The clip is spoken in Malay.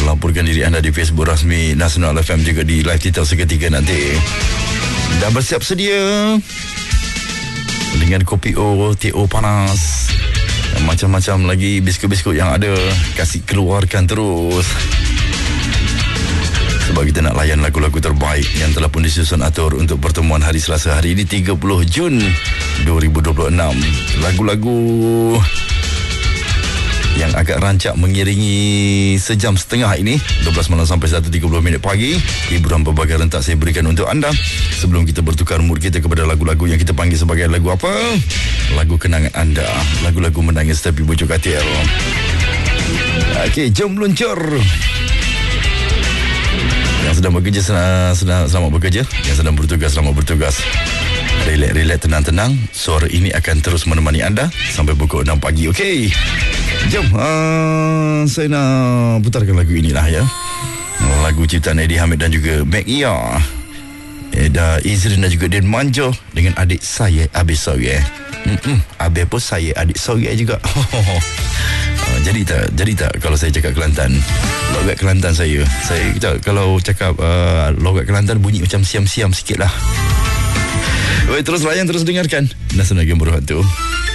melaporkan diri anda di Facebook rasmi Nasional FM, juga di live TikTok seketika nanti. Dan bersiap sedia dengan kopi O, teh O panas, dan macam-macam lagi biskut-biskut yang ada. Kasih keluarkan terus, sebab kita nak layan lagu-lagu terbaik yang telah pun disusun atur untuk pertemuan hari Selasa hari ini 30 Jun 2026. Lagu-lagu yang agak rancak mengiringi sejam setengah ini, 12 malam sampai 1.30 pagi. Hiburan berbagai rentak saya berikan untuk anda sebelum kita bertukar mood kita kepada lagu-lagu yang kita panggil sebagai lagu apa? Lagu kenangan anda, lagu-lagu menangis tapi bujuk katil. Okey, jom meluncur. Yang sedang bekerja selamat bekerja, yang sedang bertugas selamat bertugas. Relax, tenang-tenang. Suara ini akan terus menemani anda sampai pukul 6 pagi. Okey, jom saya nak putarkan lagu inilah ya. Lagu ciptaan Eddie Hamid dan juga Mek Ia, Eda Izrin dan juga Den Manjo dengan adik saya Abi Soye. Abi pun saya adik Soye juga. Jadi tak kalau saya cakap Kelantan, logat Kelantan saya kalau cakap logat Kelantan bunyi macam siam-siam sikit lah. Terus layan, terus dengarkan Nasional Game Berhantu.